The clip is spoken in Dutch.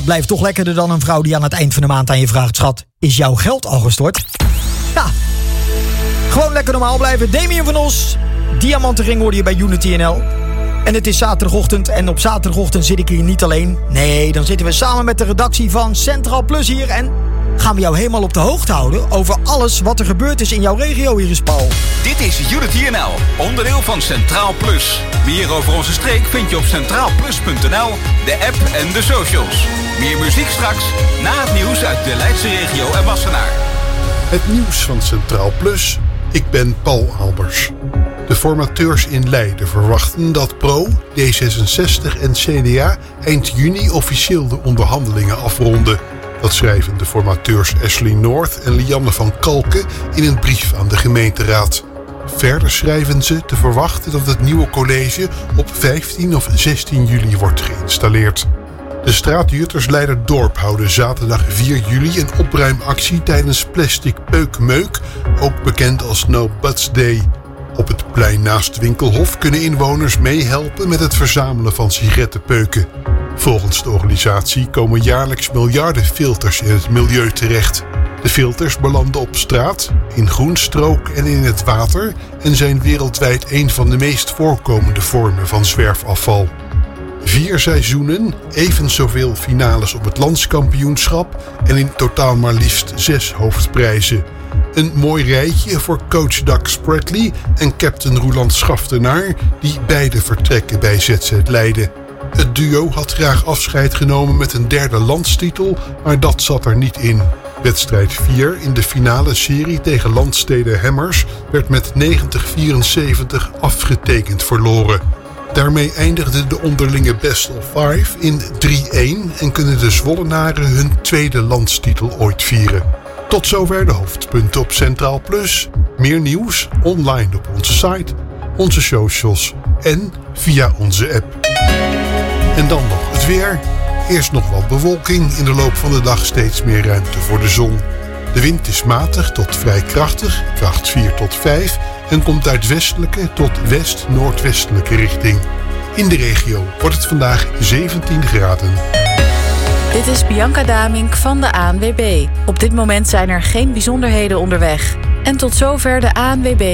Blijft toch lekkerder dan een vrouw die aan het eind van de maand aan je vraagt... Schat, is jouw geld al gestort? Ja, gewoon lekker normaal blijven. Damien van Os, Diamantenring hoorde je bij Unity NL. En het is zaterdagochtend en op zaterdagochtend zit ik hier niet alleen. Nee, dan zitten we samen met de redactie van Centraal Plus hier... en gaan we jou helemaal op de hoogte houden over alles wat er gebeurd is in jouw regio hier in Paul. Dit is Unity NL, onderdeel van Centraal Plus. Meer over onze streek vind je op centraalplus.nl, de app en de socials. Meer muziek straks, na het nieuws uit de Leidse regio en Wassenaar. Het nieuws van Centraal Plus. Ik ben Paul Albers. De formateurs in Leiden verwachten dat PRO, D66 en CDA eind juni officieel de onderhandelingen afronden. Dat schrijven de formateurs Ashley North en Lianne van Kalken in een brief aan de gemeenteraad. Verder schrijven ze te verwachten dat het nieuwe college op 15 of 16 juli wordt geïnstalleerd. De straatjutters Leiderdorp houden zaterdag 4 juli een opruimactie tijdens Plastic Peukmeuk, ook bekend als No Butts Day. Op het plein naast Winkelhof kunnen inwoners meehelpen met het verzamelen van sigarettenpeuken. Volgens de organisatie komen jaarlijks miljarden filters in het milieu terecht. De filters belanden op straat, in groenstrook en in het water en zijn wereldwijd een van de meest voorkomende vormen van zwerfafval. 4 seizoenen, even zoveel finales op het landskampioenschap en in totaal maar liefst 6 hoofdprijzen. Een mooi rijtje voor coach Doug Spradley en captain Roeland Schaftenaar, die beide vertrekken bij ZZ Leiden. Het duo had graag afscheid genomen met een 3e landstitel, maar dat zat er niet in. Wedstrijd 4 in de finale serie tegen Landstede Hammers werd met 90-74 afgetekend verloren. Daarmee eindigde de onderlinge best of 5 in 3-1 en kunnen de Zwollenaren hun 2e landstitel ooit vieren. Tot zover de hoofdpunten op Centraal Plus. Meer nieuws online op onze site, onze socials en via onze app. En dan nog het weer. Eerst nog wat bewolking, in de loop van de dag steeds meer ruimte voor de zon. De wind is matig tot vrij krachtig, kracht 4 tot 5... en komt uit westelijke tot west-noordwestelijke richting. In de regio wordt het vandaag 17 graden. Dit is Bianca Damink van de ANWB. Op dit moment zijn er geen bijzonderheden onderweg. En tot zover de ANWB